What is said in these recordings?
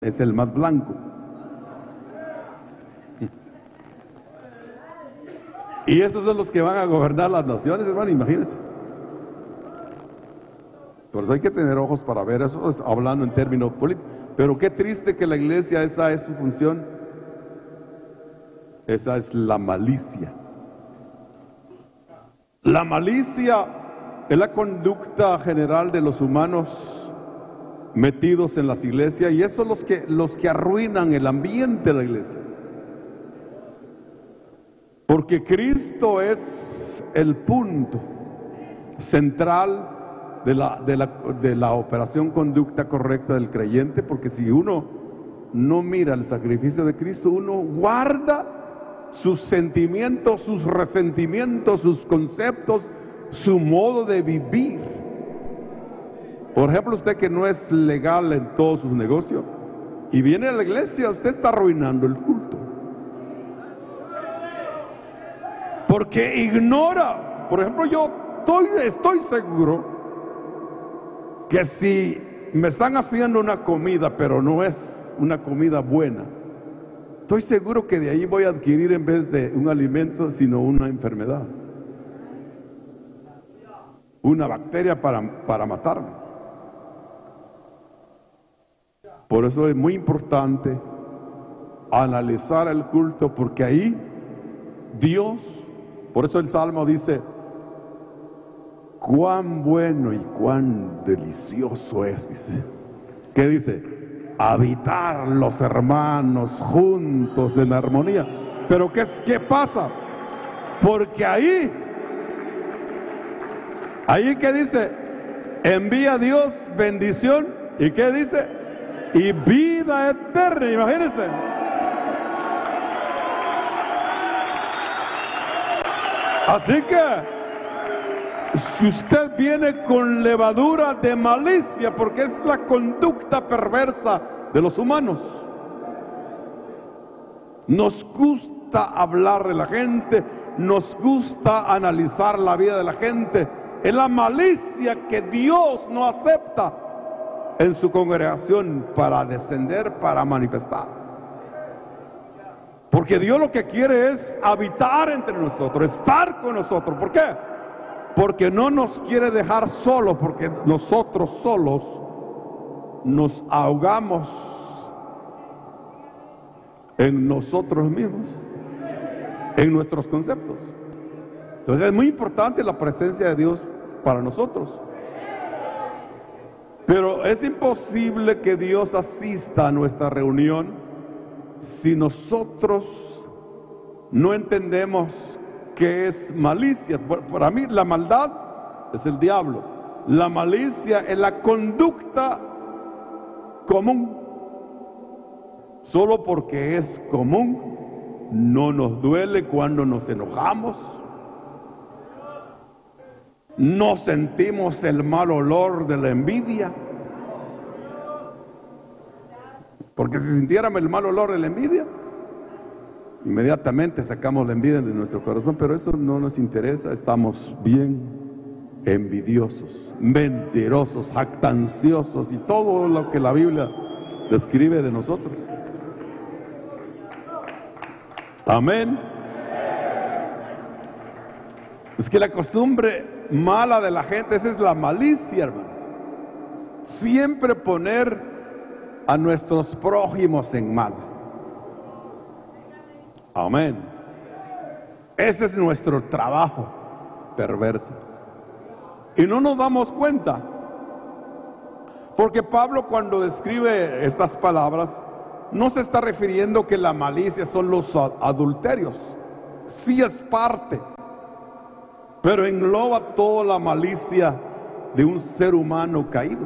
es el más blanco. Y estos son los que van a gobernar las naciones, hermano, imagínense. Por eso hay que tener ojos para ver eso, hablando en términos políticos. Pero qué triste que la iglesia, esa es su función. Esa es la malicia. La malicia es la conducta general de los humanos metidos en las iglesias, y eso es los que arruinan el ambiente de la iglesia. Porque Cristo es el punto central de la operación conducta correcta del creyente, porque si uno no mira el sacrificio de Cristo, uno guarda sus sentimientos, sus resentimientos, sus conceptos, su modo de vivir. Por ejemplo, usted que no es legal en todos sus negocios y viene a la iglesia, usted está arruinando el culto. Porque ignora, por ejemplo, yo estoy seguro que si me están haciendo una comida, pero no es una comida buena, estoy seguro que de ahí voy a adquirir en vez de un alimento, sino una enfermedad, una bacteria para matarme. Por eso es muy importante analizar el culto, porque ahí Dios, por eso el Salmo dice, cuán bueno y cuán delicioso es, dice. ¿Qué dice? Habitar los hermanos juntos en armonía. Pero ¿qué pasa? Porque ahí ¿qué dice? Envía a Dios bendición. ¿Y qué dice? Y vida eterna, imagínense. Así que si usted viene con levadura de malicia, porque es la conducta perversa de los humanos, nos gusta hablar de la gente, nos gusta analizar la vida de la gente, es la malicia que Dios no acepta en su congregación para descender, para manifestar. Porque Dios lo que quiere es habitar entre nosotros, estar con nosotros. ¿Por qué? Porque no nos quiere dejar solos, porque nosotros solos nos ahogamos en nosotros mismos, en nuestros conceptos. Entonces es muy importante la presencia de Dios para nosotros. Pero es imposible que Dios asista a nuestra reunión si nosotros no entendemos qué es malicia. Para mí la maldad es el diablo. La malicia es la conducta común. Solo porque es común, no nos duele cuando nos enojamos. No sentimos el mal olor de la envidia. Porque si sintiéramos el mal olor de la envidia, inmediatamente sacamos la envidia de nuestro corazón, pero eso no nos interesa. Estamos bien envidiosos, mentirosos, jactanciosos y todo lo que la Biblia describe de nosotros. Amén. Es que la costumbre mala de la gente, esa es la malicia, hermano. Siempre poner a nuestros prójimos en mal. Amén. Ese es nuestro trabajo perverso. Y no nos damos cuenta. Porque Pablo, cuando describe estas palabras, no se está refiriendo que la malicia son los adulterios. Sí es parte, pero engloba toda la malicia de un ser humano caído.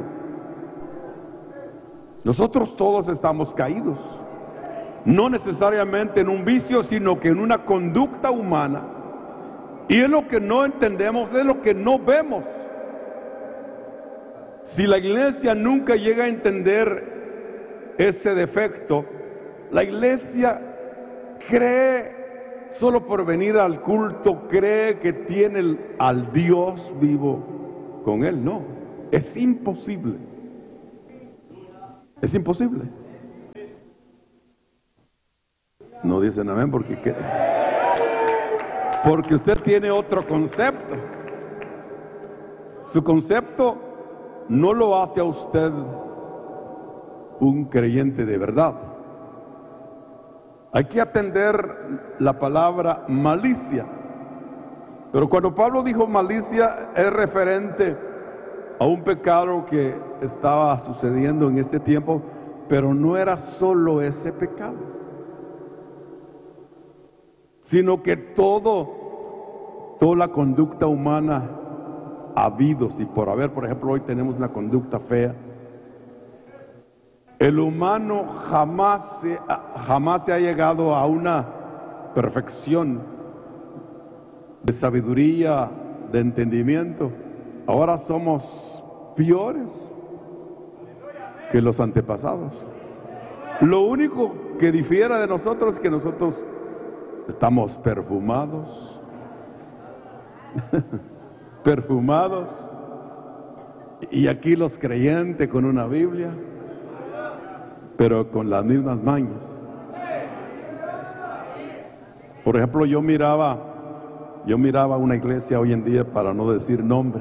Nosotros todos estamos caídos, no necesariamente en un vicio, sino que en una conducta humana. Y es lo que no entendemos, es lo que no vemos. Si la iglesia nunca llega a entender ese defecto, la iglesia cree, solo por venir al culto, cree que tiene al Dios vivo con él. No, es imposible. Es imposible. No dicen amén porque usted tiene otro concepto. Su concepto no lo hace a usted un creyente de verdad. Hay que atender la palabra malicia. Pero cuando Pablo dijo malicia, es referente a un pecado que estaba sucediendo en este tiempo, pero no era solo ese pecado, sino que toda la conducta humana habidos y por haber. Por ejemplo, hoy tenemos una conducta fea. El humano jamás se ha llegado a una perfección de sabiduría, de entendimiento. Ahora somos peores que los antepasados. Lo único que difiere de nosotros es que nosotros estamos perfumados, perfumados, y aquí los creyentes con una Biblia, pero con las mismas mañas. Por ejemplo, yo miraba una iglesia hoy en día, para no decir nombre,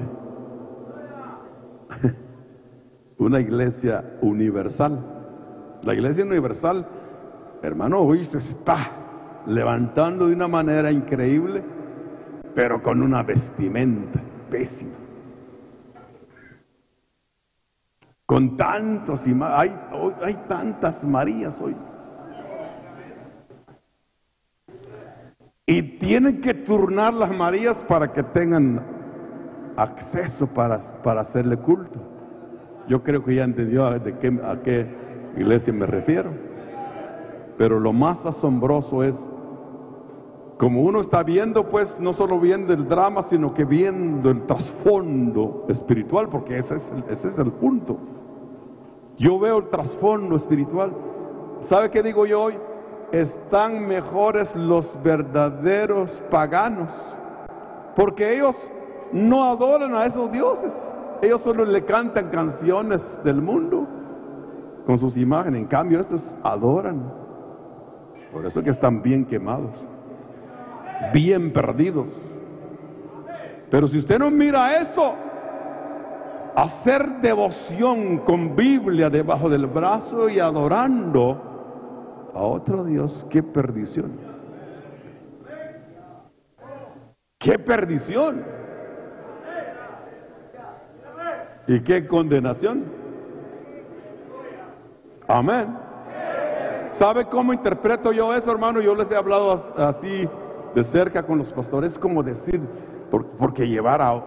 una iglesia universal. La iglesia universal, hermano, hoy se está levantando de una manera increíble, pero con una vestimenta pésima, con tantos hay tantas Marías hoy, y tienen que turnar las Marías para que tengan acceso para hacerle culto. Yo creo que ya entendió a qué iglesia me refiero. Pero lo más asombroso es, como uno está viendo, pues no solo viendo el drama, sino que viendo el trasfondo espiritual, porque ese es el punto. Yo veo el trasfondo espiritual. ¿Sabe qué digo yo hoy? Están mejores los verdaderos paganos, porque ellos no adoran a esos dioses. Ellos solo le cantan canciones del mundo con sus imágenes. En cambio, estos adoran. Por eso es que están bien quemados, bien perdidos. Pero si usted no mira eso, hacer devoción con Biblia debajo del brazo y adorando a otro Dios, qué perdición, qué perdición y qué condenación. Amén. ¿Sabe cómo interpreto yo eso, hermano? Yo les he hablado así de cerca con los pastores. Es como decir, porque llevar a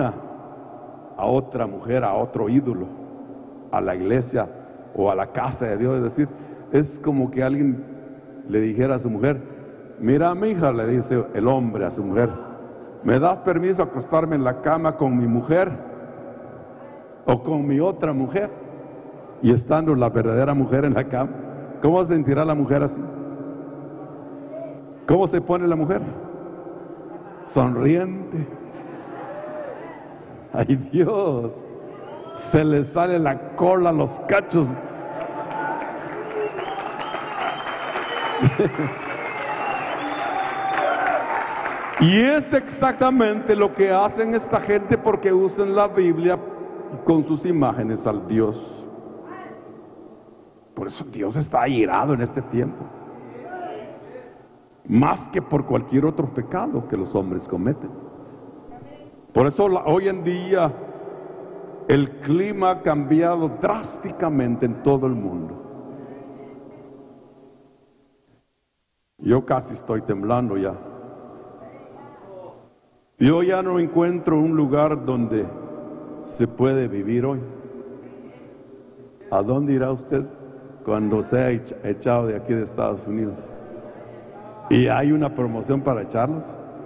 otra mujer, a otro ídolo, a la iglesia o a la casa de Dios, es decir, es como que alguien le dijera a su mujer: mira, mi hija, le dice el hombre a su mujer, ¿me das permiso a acostarme en la cama con mi mujer o con mi otra mujer? Y estando la verdadera mujer en la cama, ¿cómo se sentirá la mujer así? ¿Cómo se pone la mujer? Sonriente. Ay, Dios, se le sale la cola a los cachos. Y es exactamente lo que hacen esta gente, porque usan la Biblia con sus imágenes al Dios. Por eso Dios está airado en este tiempo, más que por cualquier otro pecado que los hombres cometen. Por eso hoy en día el clima ha cambiado drásticamente en todo el mundo. Yo casi estoy temblando ya. Yo ya no encuentro un lugar donde se puede vivir hoy. ¿A dónde irá usted cuando sea echado de aquí de Estados Unidos? ¿Y hay una promoción para echarlos?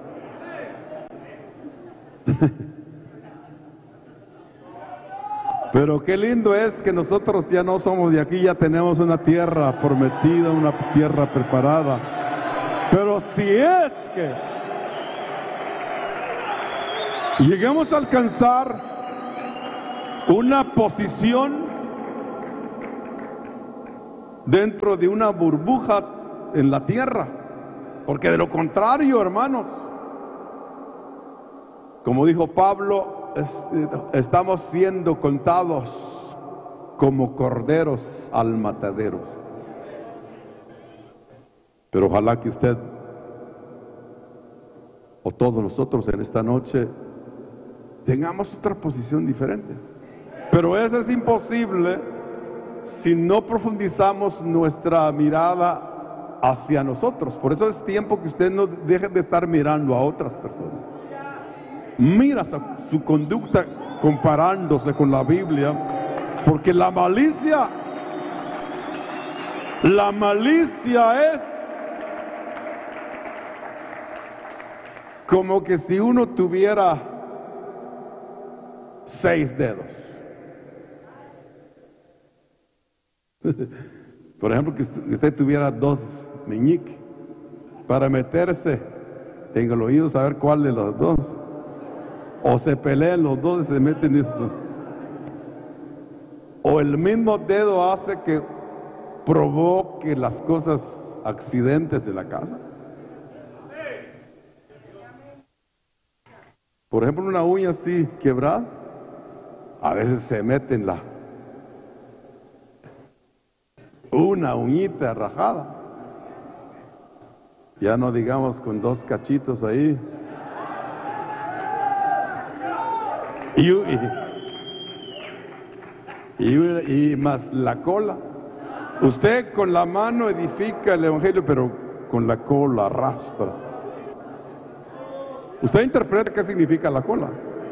Pero qué lindo es que nosotros ya no somos de aquí, ya tenemos una tierra prometida, una tierra preparada. Pero si es que llegamos a alcanzar una posición dentro de una burbuja en la tierra, porque de lo contrario, hermanos, como dijo Pablo, estamos siendo contados como corderos al matadero. Pero ojalá que usted o todos nosotros en esta noche tengamos otra posición diferente. Pero eso es imposible si no profundizamos nuestra mirada hacia nosotros. Por eso es tiempo que usted no deje de estar mirando a otras personas. Mira su conducta comparándose con la Biblia, porque la malicia es como que si uno tuviera 6 dedos. Por ejemplo, que usted tuviera 2 meñiques para meterse en el oído, saber cuál de los 2, o se pelean los 2 y se meten en eso. O el mismo dedo hace que provoque las cosas, accidentes de la casa. Por ejemplo, una uña así quebrada, a veces se mete en una uñita rajada, ya no digamos con 2 cachitos ahí, y más la cola. Usted con la mano edifica el evangelio, pero con la cola arrastra. Usted interpreta qué significa la cola.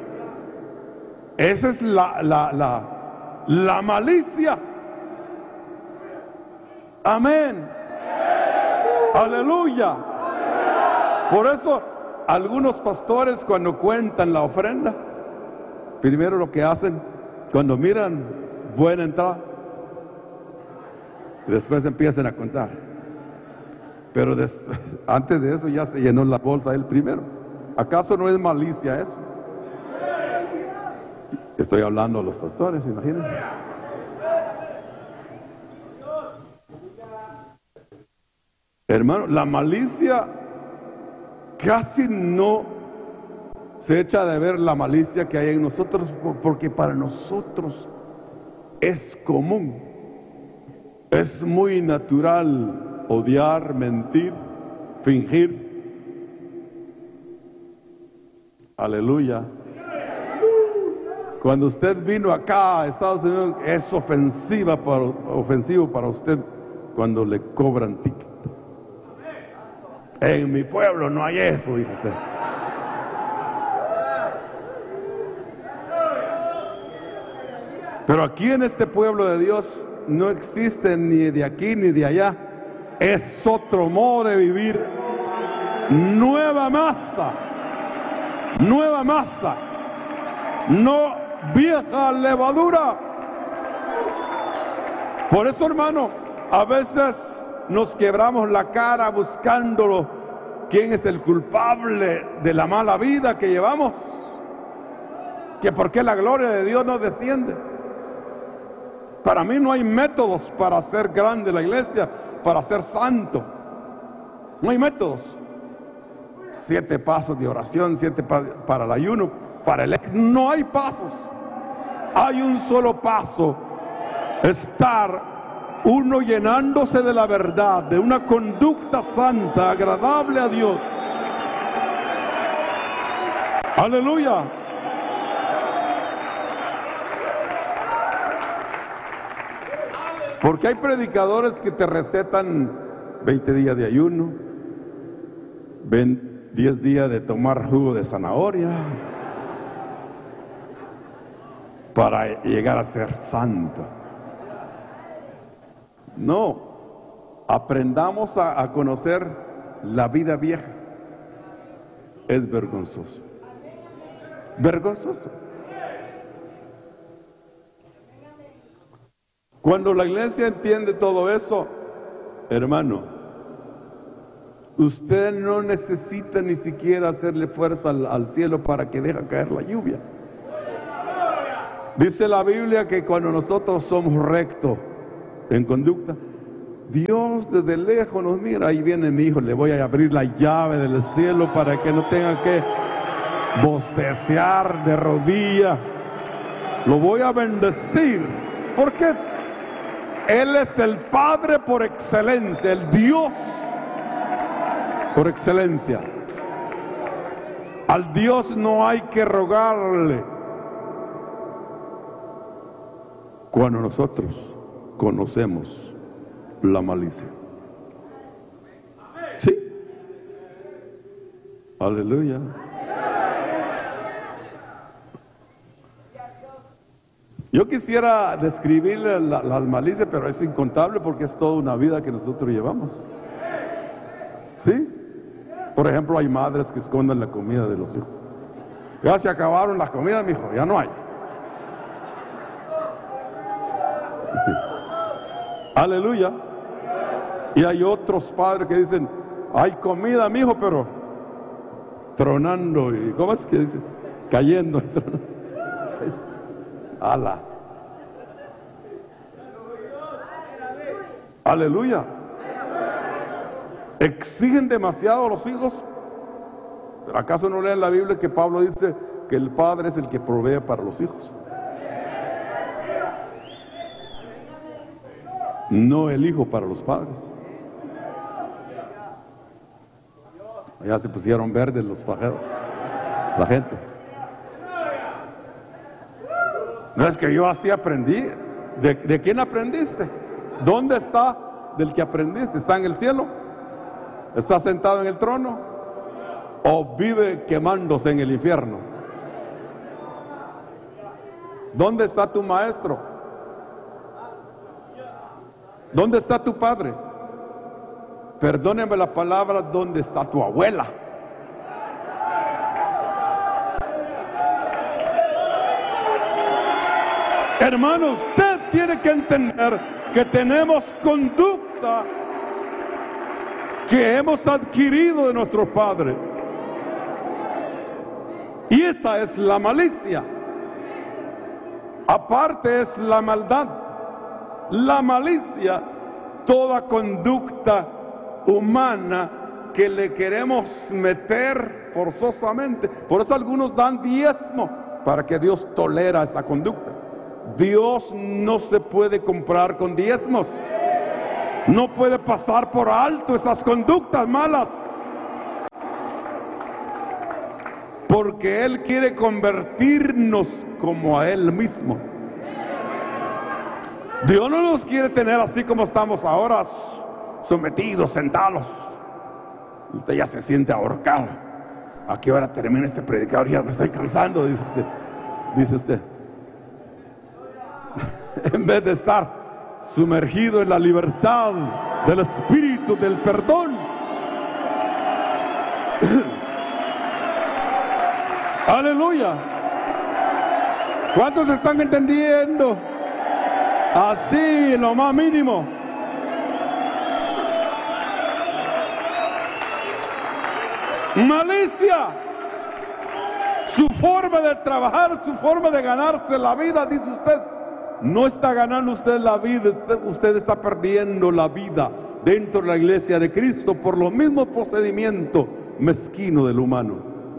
Esa es la malicia. Amén. Aleluya. Por eso algunos pastores, cuando cuentan la ofrenda, primero lo que hacen, cuando miran buena entrada, y después empiezan a contar. Pero antes de eso ya se llenó la bolsa él primero. ¿Acaso no es malicia eso? Estoy hablando a los pastores, imagínense. Hermano, la malicia casi no se echa de ver la malicia que hay en nosotros, porque para nosotros es común, es muy natural odiar, mentir, fingir. Aleluya. Cuando usted vino acá a Estados Unidos, es ofensivo para usted cuando le cobran ticket. En mi pueblo no hay eso, dijo usted. Pero aquí en este pueblo de Dios no existe ni de aquí ni de allá. Es otro modo de vivir. Nueva masa. Nueva masa. No vieja levadura. Por eso, hermano, a veces nos quebramos la cara buscándolo. ¿Quién es el culpable de la mala vida que llevamos? ¿Que por qué la gloria de Dios no desciende? Para mí no hay métodos para hacer grande la iglesia, para ser santo. No hay métodos. 7 pasos de oración, 7 para el ayuno, para el... No hay pasos. Hay un solo paso. Estar uno llenándose de la verdad, de una conducta santa, agradable a Dios. Aleluya. Porque hay predicadores que te recetan 20 días de ayuno, 10 días de tomar jugo de zanahoria para llegar a ser santo. No, aprendamos a conocer la vida vieja. Es vergonzoso. Vergonzoso. Cuando la iglesia entiende todo eso, hermano, usted no necesita ni siquiera hacerle fuerza al cielo para que deje caer la lluvia. Dice la Biblia que cuando nosotros somos rectos en conducta, Dios desde lejos nos mira, ahí viene mi hijo, le voy a abrir la llave del cielo para que no tenga que bostecear de rodillas. Lo voy a bendecir, porque Él es el Padre por excelencia, el Dios por excelencia. Al Dios no hay que rogarle. Cuando nosotros conocemos la malicia. ¿Sí? Aleluya. Yo quisiera describirle las malicias, pero es incontable porque es toda una vida que nosotros llevamos. ¿Sí? Por ejemplo, hay madres que esconden la comida de los hijos. Ya se acabaron las comidas, mijo, ya no hay. Aleluya. Y hay otros padres que dicen, hay comida, mijo, pero tronando. ¿Y cómo es que dice? Cayendo. Ala. Aleluya. Exigen demasiado a los hijos. ¿Pero acaso no leen la Biblia que Pablo dice que el padre es el que provee para los hijos? No el hijo para los padres. Ya se pusieron verdes los pajeros, la gente. No es que yo así aprendí. ¿De quién aprendiste? ¿Dónde está del que aprendiste? ¿Está en el cielo? ¿Está sentado en el trono? ¿O vive quemándose en el infierno? ¿Dónde está tu maestro? ¿Dónde está tu padre? Perdóneme la palabra, ¿dónde está tu abuela? Hermano, usted tiene que entender que tenemos conducta que hemos adquirido de nuestro padre. Y esa es la malicia. Aparte es la maldad. La malicia, toda conducta humana que le queremos meter forzosamente. Por eso algunos dan diezmo para que Dios tolera esa conducta. Dios no se puede comprar con diezmos. No puede pasar por alto esas conductas malas. Porque Él quiere convertirnos como a Él mismo. Dios no nos quiere tener así como estamos ahora, sometidos, sentados. Usted ya se siente ahorcado. ¿A qué hora termina este predicador? Ya me estoy cansando, dice usted. Dice usted. En vez de estar sumergido en la libertad del espíritu, del perdón. Aleluya. ¿Cuántos están entendiendo? Así, lo más mínimo. Malicia. Su forma de trabajar, su forma de ganarse la vida, dice usted. No está ganando usted la vida, usted está perdiendo la vida dentro de la iglesia de Cristo por los mismos procedimientos mezquinos del humano.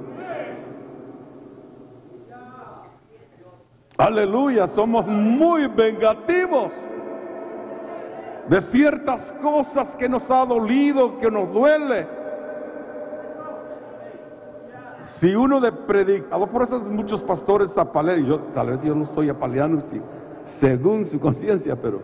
Aleluya, somos muy vengativos de ciertas cosas que nos ha dolido, que nos duele. Si uno de predicador, por eso muchos pastores apalean, tal vez yo no estoy apaleando según su conciencia, pero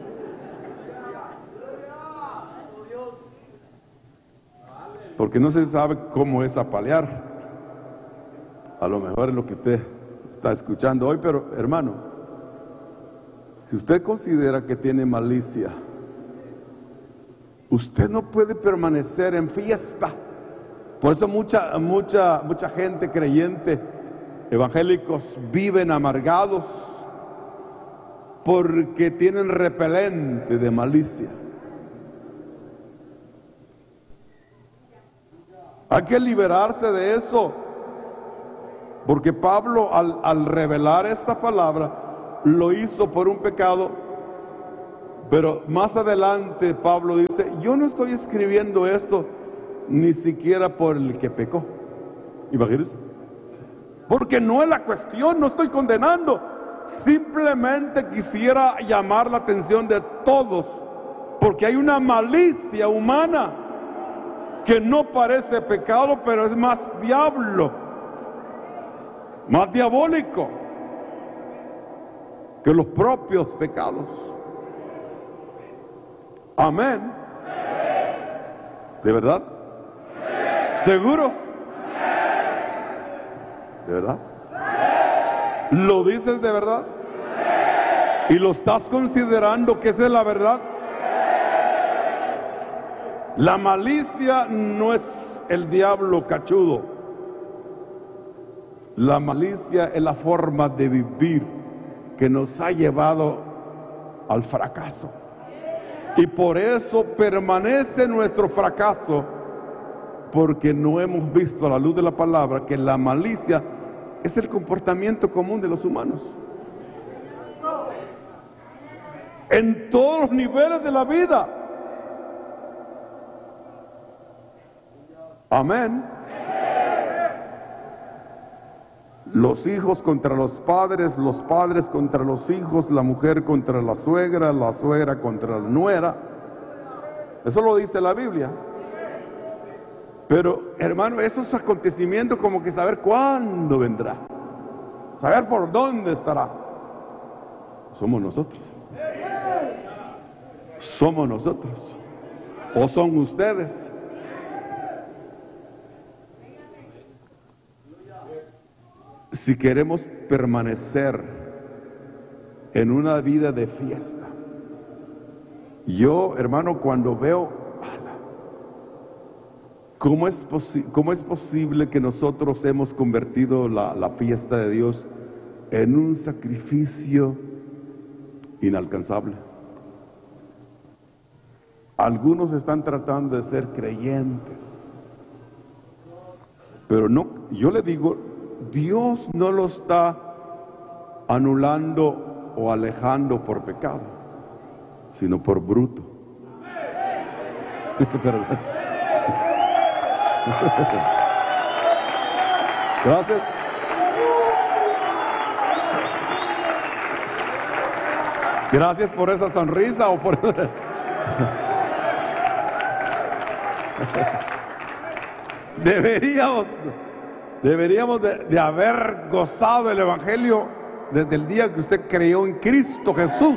porque no se sabe cómo es apalear. A lo mejor es lo que usted está escuchando hoy, pero hermano, si usted considera que tiene malicia, usted no puede permanecer en fiesta. Por eso mucha gente creyente, evangélicos, viven amargados porque tienen repelente de malicia. Hay que liberarse de eso, porque Pablo al revelar esta palabra lo hizo por un pecado Pero más adelante Pablo dice, yo no estoy escribiendo esto ni siquiera por el que pecó. Imagínense. Porque no es la cuestión, no estoy condenando. Simplemente quisiera llamar la atención de todos, porque hay una malicia humana que no parece pecado, pero es más diablo, más diabólico que los propios pecados. Amén. ¿De verdad? ¿Seguro? ¿De verdad? ¿Lo dices de verdad? ¿Y lo estás considerando que esa es la verdad? La malicia no es el diablo cachudo. La malicia es la forma de vivir que nos ha llevado al fracaso. Y por eso permanece nuestro fracaso, porque no hemos visto a la luz de la palabra que la malicia es el comportamiento común de los humanos. En todos los niveles de la vida. Amén. Los hijos contra los padres contra los hijos, la mujer contra la suegra contra la nuera. Eso lo dice la Biblia. Pero, hermano, esos acontecimientos como que saber cuándo vendrá, saber por dónde estará, somos nosotros. Somos nosotros. ¿O son ustedes? Si queremos permanecer en una vida de fiesta. Yo, hermano, cuando veo ¿cómo es posible que nosotros hemos convertido la fiesta de Dios en un sacrificio inalcanzable? Algunos están tratando de ser creyentes, pero no, yo le digo, Dios no lo está anulando o alejando por pecado, sino por bruto. Gracias. Gracias por esa sonrisa o por... Deberíamos de haber gozado el Evangelio desde el día que usted creyó en Cristo Jesús.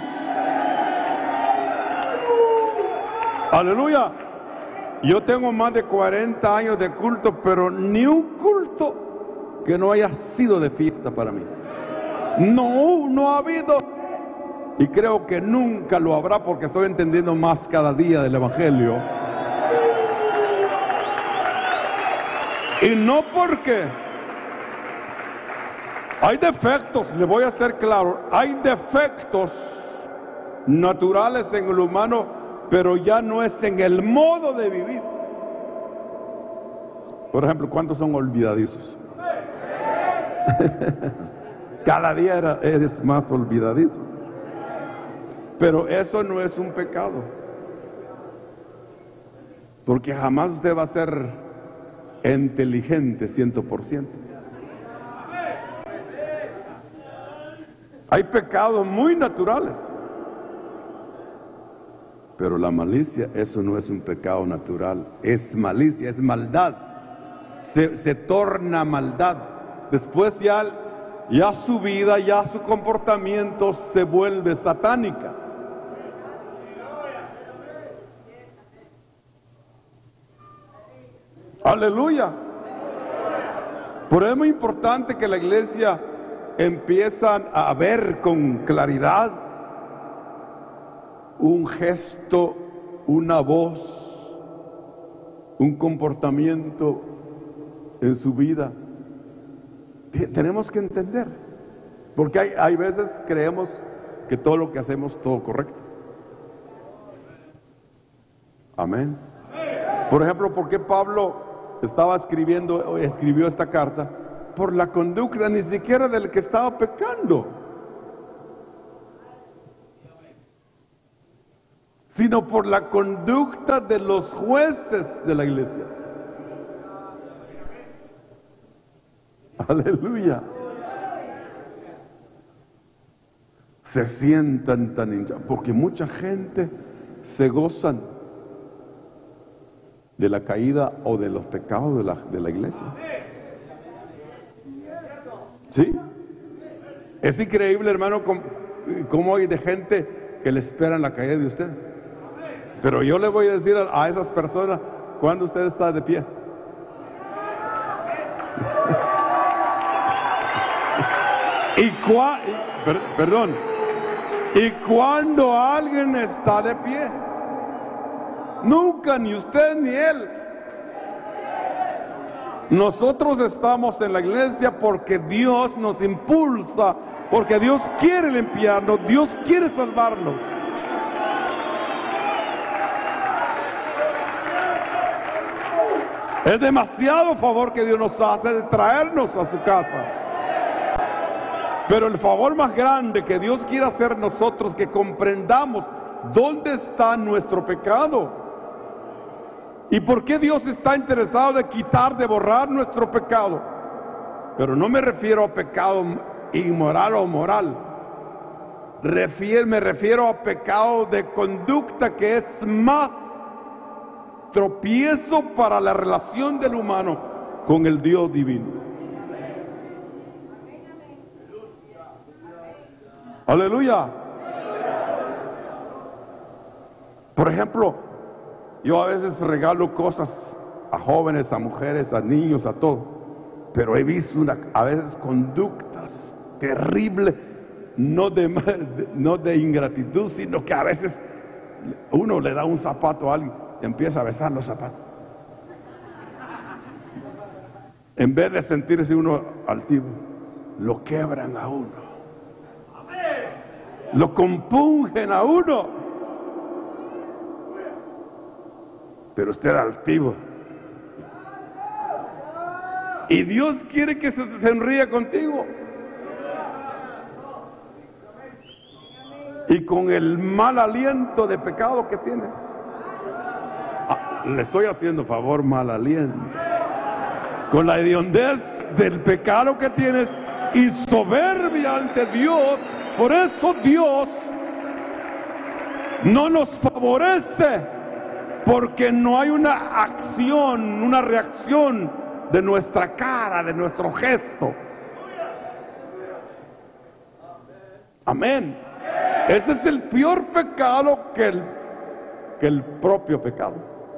Aleluya. Yo tengo más de 40 años de culto, pero ni un culto que no haya sido de fiesta para mí. No ha habido. Y creo que nunca lo habrá, porque estoy entendiendo más cada día del Evangelio. Y no porque hay defectos, le voy a ser claro, hay defectos naturales en el humano, pero ya no es en el modo de vivir. Por ejemplo, ¿cuántos son olvidadizos? Cada día eres más olvidadizo. Pero eso no es un pecado, porque jamás usted va a ser inteligente 100%. Hay pecados muy naturales, pero la malicia, eso no es un pecado natural, es malicia, es maldad. Se torna maldad. Después ya su vida, ya su comportamiento se vuelve satánica. Aleluya. Por eso es muy importante que la iglesia empiece a ver con claridad un gesto, una voz, un comportamiento en su vida. Tenemos que entender, porque hay veces creemos que todo lo que hacemos todo correcto. Amén. Por ejemplo, ¿por qué Pablo escribió esta carta? Por la conducta ni siquiera del que estaba pecando. sino por la conducta de los jueces de la iglesia. Aleluya. Se sientan tan hinchados, porque mucha gente se gozan de la caída o de los pecados de la iglesia. ¿Sí? Es increíble, hermano, cómo hay de gente que le esperan la caída de usted. Pero yo le voy a decir a esas personas, ¿cuándo usted está de pie? Y cuando alguien está de pie, nunca, ni usted ni él. Nosotros estamos en la iglesia porque Dios nos impulsa, porque Dios quiere limpiarnos, Dios quiere salvarnos. Es demasiado favor que Dios nos hace de traernos a su casa. Pero el favor más grande que Dios quiere hacer nosotros, que comprendamos dónde está nuestro pecado y por qué Dios está interesado de quitar, de borrar nuestro pecado. Pero no me refiero a pecado inmoral o moral. Me refiero a pecado de conducta, que es más tropiezo para la relación del humano con el Dios divino. Aleluya. Por ejemplo, yo a veces regalo cosas a jóvenes, a mujeres, a niños, a todo, pero he visto a veces conductas terribles, no de ingratitud, sino que a veces uno le da un zapato a alguien y empieza a besar los zapatos, en vez de sentirse uno altivo. Lo quebran a uno, lo compungen a uno, pero usted es altivo. Y Dios quiere que se sonría contigo. Y con el mal aliento de pecado que tienes. Le estoy haciendo favor, mal aliento. Con la hediondez del pecado que tienes y soberbia ante Dios. Por eso Dios no nos favorece, porque no hay una acción, una reacción de nuestra cara, de nuestro gesto. Amén. Ese es el peor pecado que el propio pecado.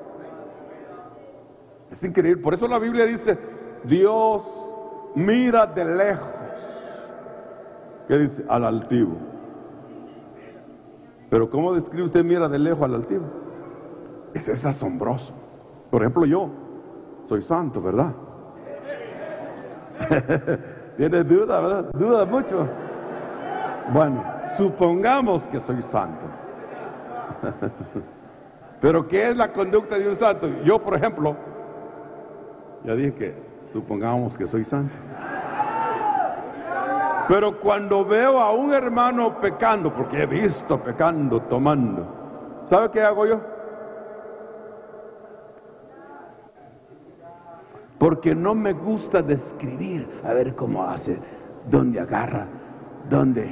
Es increíble. Por eso la Biblia dice, Dios mira de lejos. ¿Qué dice? Al altivo. Pero ¿cómo describe usted mira de lejos al altivo? Es asombroso. Por ejemplo, yo soy santo, ¿verdad? ¿Tiene duda, verdad? Duda mucho. Bueno, supongamos que soy santo. Pero ¿qué es la conducta de un santo? Yo, por ejemplo, ya dije que supongamos que soy santo. Pero cuando veo a un hermano pecando, porque he visto pecando, tomando, ¿sabe qué hago yo? Porque no me gusta describir, a ver cómo hace, dónde agarra, dónde,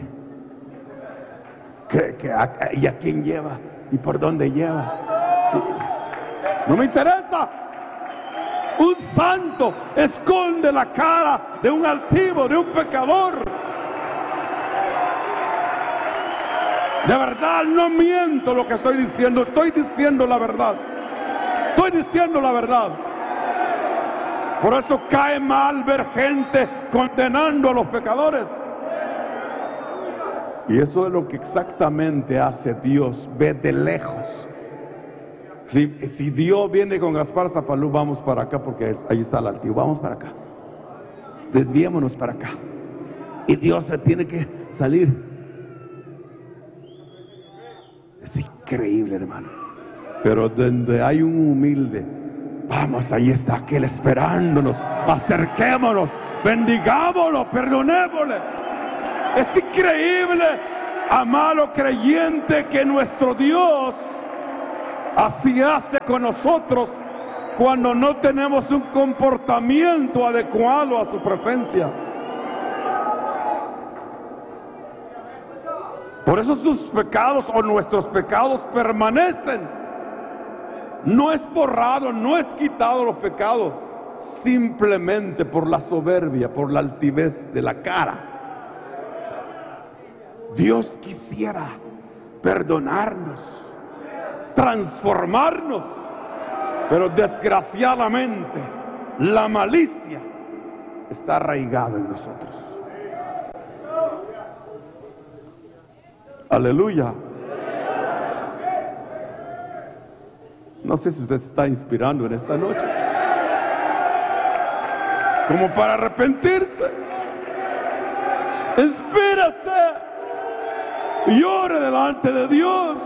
y a quién lleva, y por dónde lleva. No me interesa. Un santo esconde la cara de un altivo, de un pecador. De verdad, no miento lo que estoy diciendo la verdad. Estoy diciendo la verdad. Por eso cae mal ver gente condenando a los pecadores. Y eso es lo que exactamente hace Dios, ve de lejos. Si Dios viene con Gaspar Zapalú, vamos para acá porque ahí está el altivo, vamos para acá. Desviémonos para acá. Y Dios se tiene que salir. Es increíble, hermano. Pero donde hay un humilde, vamos, ahí está aquel esperándonos. Acerquémonos, bendigámoslo, perdonémosle. Es increíble, amado creyente, que nuestro Dios Así hace con nosotros cuando no tenemos un comportamiento adecuado a su presencia. Por eso sus pecados o nuestros pecados permanecen. No es borrado, no es quitado los pecados, simplemente por la soberbia, por la altivez de la cara. Dios quisiera perdonarnos, transformarnos, pero desgraciadamente la malicia está arraigada en nosotros. Aleluya. No sé si usted se está inspirando en esta noche como para arrepentirse. Inspírese y ore delante de Dios.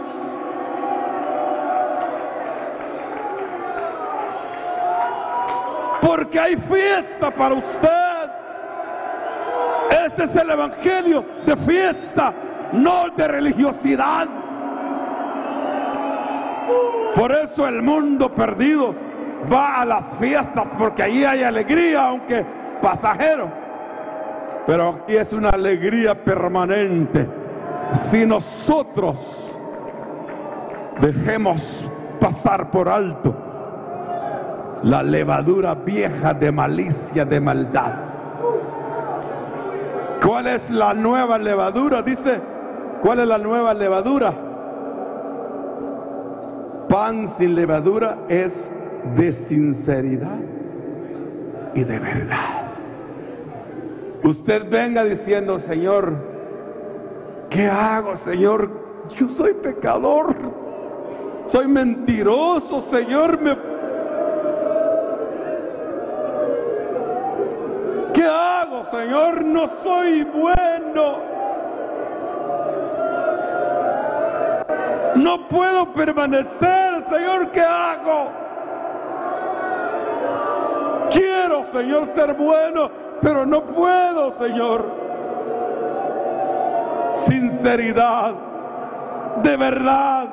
Porque hay fiesta para usted. Ese es el evangelio de fiesta, no de religiosidad. Por eso el mundo perdido va a las fiestas, porque allí hay alegría, aunque pasajero. Pero aquí es una alegría permanente. Si nosotros dejemos pasar por alto la levadura vieja de malicia, de maldad. ¿Cuál es la nueva levadura? Dice, ¿cuál es la nueva levadura? Pan sin levadura es de sinceridad y de verdad. Usted venga diciendo, Señor, ¿qué hago, Señor? Yo soy pecador, soy mentiroso, Señor. ¿Qué hago, Señor? No soy bueno. No puedo permanecer, Señor, ¿qué hago? Quiero, Señor, ser bueno, pero no puedo, Señor. Sinceridad, de verdad,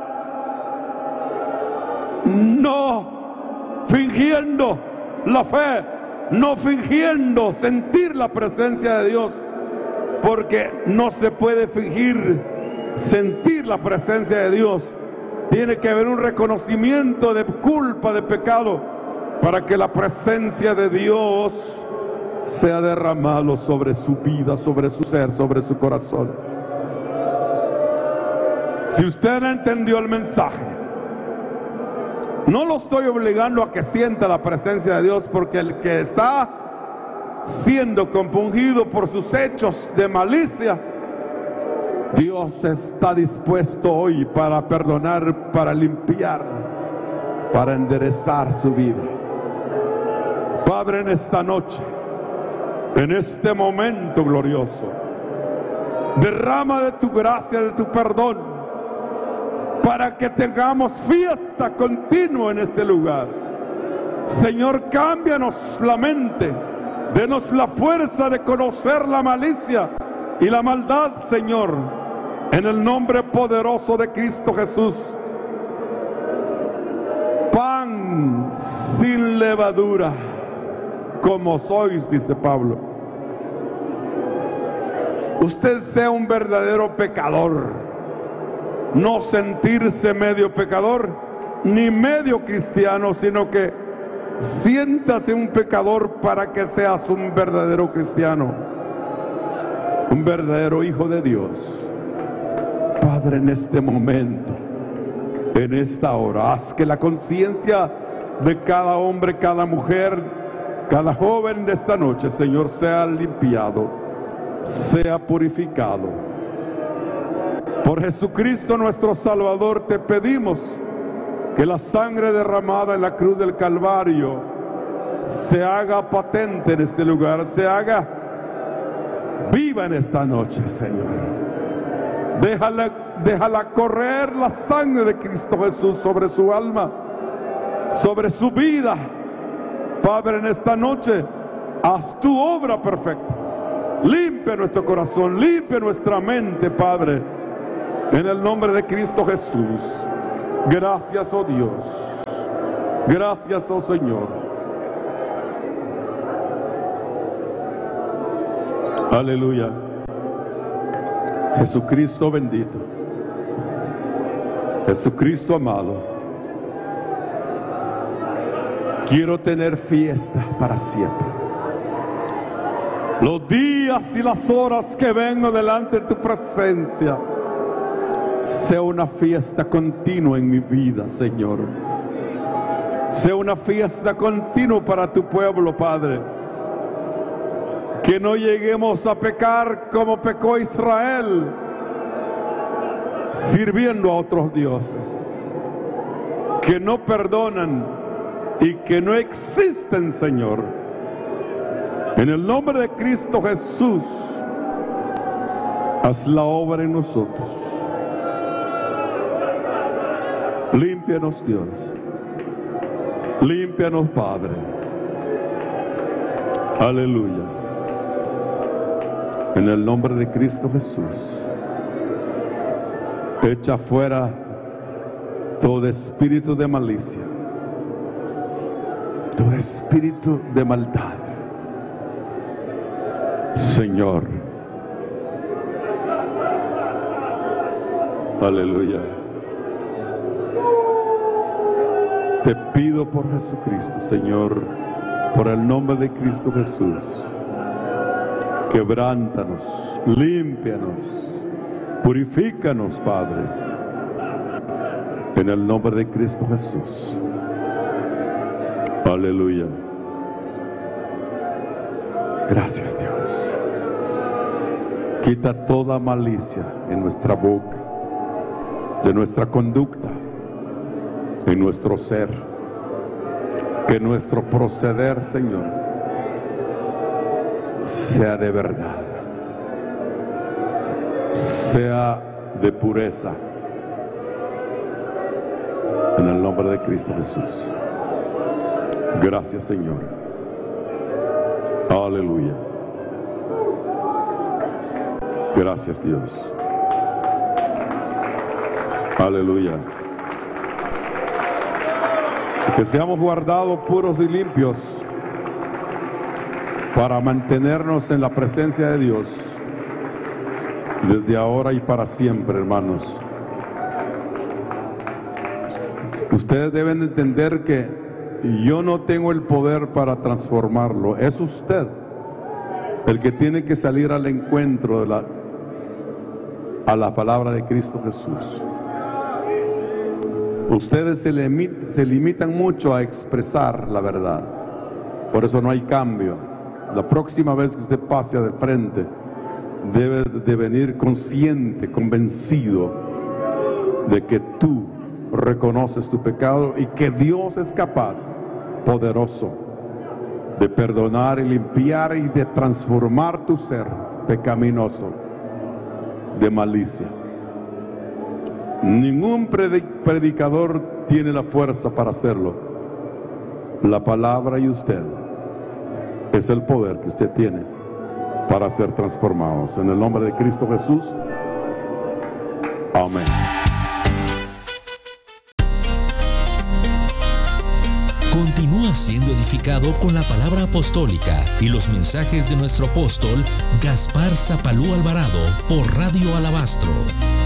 no fingiendo la fe, no fingiendo sentir la presencia de Dios, porque no se puede fingir sentir la presencia de Dios. Tiene que haber un reconocimiento de culpa, de pecado, para que la presencia de Dios sea derramado sobre su vida, sobre su ser, sobre su corazón. Si usted no entendió el mensaje, no lo estoy obligando a que sienta la presencia de Dios, porque el que está siendo compungido por sus hechos de malicia, Dios está dispuesto hoy para perdonar, para limpiar, para enderezar su vida. Padre, en esta noche, en este momento glorioso, derrama de tu gracia, de tu perdón, para que tengamos fiesta continua en este lugar. Señor, cámbianos la mente, denos la fuerza de conocer la malicia y la maldad, Señor, en el nombre poderoso de Cristo Jesús. Pan sin levadura, como sois, dice Pablo. Usted sea un verdadero pecador, no sentirse medio pecador ni medio cristiano, sino que siéntase un pecador para que seas un verdadero cristiano, un verdadero hijo de Dios. Padre, en este momento, en esta hora, haz que la conciencia de cada hombre, cada mujer, cada joven de esta noche, Señor, sea limpiado, sea purificado. Por Jesucristo nuestro Salvador te pedimos que la sangre derramada en la cruz del Calvario se haga patente en este lugar, se haga viva en esta noche, Señor. Déjala correr la sangre de Cristo Jesús sobre su alma, sobre su vida. Padre, en esta noche, haz tu obra perfecta. Limpia nuestro corazón, limpia nuestra mente, Padre, en el nombre de Cristo Jesús. Gracias, oh Dios. Gracias, oh Señor. Aleluya. Jesucristo bendito. Jesucristo amado. Quiero tener fiesta para siempre. Los días y las horas que vengo delante de tu presencia, sea una fiesta continua en mi vida, Señor. Sea una fiesta continua para tu pueblo, Padre. Que no lleguemos a pecar como pecó Israel, sirviendo a otros dioses que no perdonan y que no existen, Señor. En el nombre de Cristo Jesús, haz la obra en nosotros. Límpianos, Dios. Límpianos, Padre. Aleluya. En el nombre de Cristo Jesús, echa fuera todo espíritu de malicia, todo espíritu de maldad. Señor. Aleluya. Te pido por Jesucristo, Señor, por el nombre de Cristo Jesús, quebrántanos, límpianos, purifícanos, Padre, en el nombre de Cristo Jesús. Aleluya. Gracias, Dios. Quita toda malicia en nuestra boca, de nuestra conducta, en nuestro ser. Que nuestro proceder, Señor, sea de verdad, sea de pureza, en el nombre de Cristo Jesús. Gracias, Señor. Aleluya. Gracias, Dios. Aleluya. Que seamos guardados puros y limpios para mantenernos en la presencia de Dios desde ahora y para siempre, hermanos. Ustedes deben entender que yo no tengo el poder para transformarlo. Es usted el que tiene que salir al encuentro a la palabra de Cristo Jesús. Ustedes se limitan mucho a expresar la verdad. Por eso no hay cambio. La próxima vez que usted pase de frente, debe de venir consciente, convencido de que tú reconoces tu pecado y que Dios es capaz, poderoso, de perdonar y limpiar y de transformar tu ser pecaminoso de malicia. Ningún predicador tiene la fuerza para hacerlo. La palabra y usted es el poder que usted tiene para ser transformados. En el nombre de Cristo Jesús. Amén. Continúa siendo edificado con la palabra apostólica y los mensajes de nuestro apóstol Gaspar Zapalú Alvarado por Radio Alabastro.